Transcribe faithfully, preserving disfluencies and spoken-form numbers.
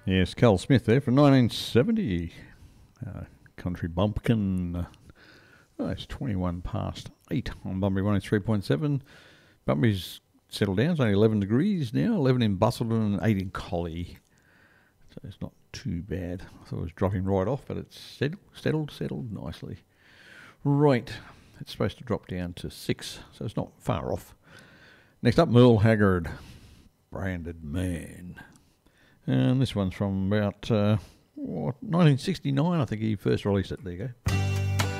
Yes, Carl Smith there from nineteen seventy. Uh, Country Bumpkin. Oh, it's twenty-one past eight on Bunbury one oh three point seven. Bunbury's settled down. It's only eleven degrees now, eleven in Busselton and eight in Collie. So it's not too bad. I thought it was dropping right off, but it's settled, settled, settled nicely. Right, it's supposed to drop down to six, so it's not far off. Next up, Merle Haggard, Branded Man. And this one's from about uh, what, nineteen sixty-nine, I think he first released it. There you go.